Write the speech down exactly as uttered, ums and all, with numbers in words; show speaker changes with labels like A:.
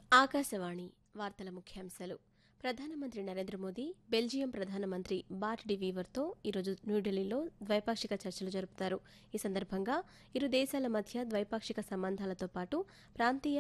A: ఆకాశవాణి వార్తల ముఖ్యాంశాలు. ప్రధానమంత్రి నరేంద్ర మోదీ బెల్జియం ప్రధానమంత్రి బార్ట్ డి వీవర్తో ఈరోజు న్యూఢిల్లీలో ద్వైపాక్షిక చర్చలు జరుపుతారు. ఈ సందర్భంగా ఇరు దేశాల మధ్య ద్వైపాక్షిక సంబంధాలతో పాటు ప్రాంతీయ